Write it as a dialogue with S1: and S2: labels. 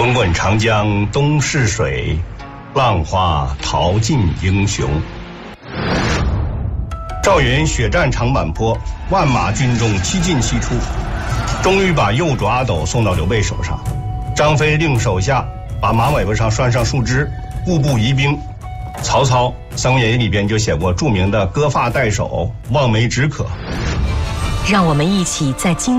S1: 滚滚长江东逝水，浪花淘尽英雄。赵云血战长坂坡，万马军中七进七出，终于把右主阿斗送到刘备手上。张飞令手下把马尾巴上拴上树枝，步步移兵。曹操《三国演义》里边就写过著名的割发代首，望梅止渴。
S2: 让我们一起在今